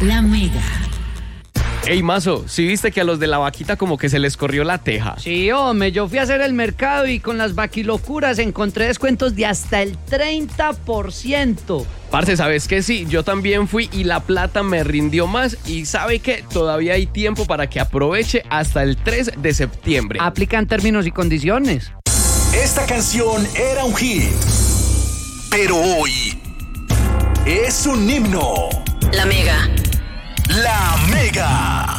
La Mega. Ey, Mazo, ¿sí viste que a los de la vaquita como que se les corrió la teja? Sí, hombre, yo fui a hacer el mercado y con las vaquilocuras encontré descuentos de hasta el 30%. Parce, ¿sabes qué? Sí, yo también fui y la plata me rindió más. Y ¿sabe qué? Todavía hay tiempo para que aproveche hasta el 3 de septiembre. Aplican términos y condiciones. Esta canción era un hit, pero hoy es un himno. La Mega. La Mega.